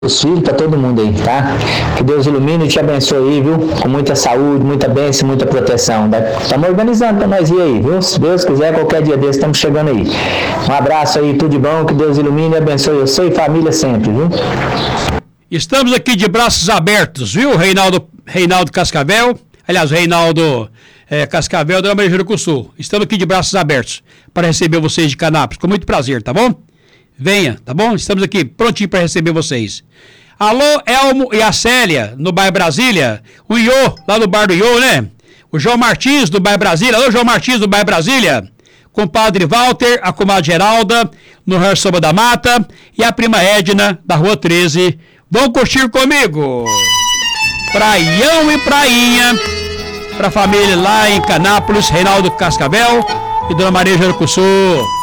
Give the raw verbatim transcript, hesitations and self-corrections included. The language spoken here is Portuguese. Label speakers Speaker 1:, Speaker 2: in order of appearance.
Speaker 1: os filhos, para todo mundo aí, tá? Que Deus ilumine e te abençoe aí, viu? Com muita saúde, muita bênção, muita proteção. Estamos organizando para nós ir aí, viu? Se Deus quiser, qualquer dia desse, estamos chegando aí. Um abraço aí, tudo de bom, que Deus ilumine e abençoe você e família sempre, viu?
Speaker 2: Estamos aqui de braços abertos, viu, Reinaldo, Reinaldo Cascavel? Aliás, Reinaldo é, Cascavel da Maria Júlia Sul. Estamos aqui de braços abertos para receber vocês de Canápolis, com muito prazer, tá bom? Venha, tá bom? Estamos aqui prontinho para receber vocês. Alô, Elmo e a Célia, no bairro Brasília. O Iô, lá no bar do Iô, né? O João Martins, do bairro Brasília. Alô, João Martins, do bairro Brasília. Compadre Walter, a comadre Geralda, no Rio Soba da Mata. E a prima Edna, da Rua treze. Vão curtir comigo. Praião e prainha. Pra família lá em Canápolis, Reinaldo Cascavel e Dona Maria Júlia Sul.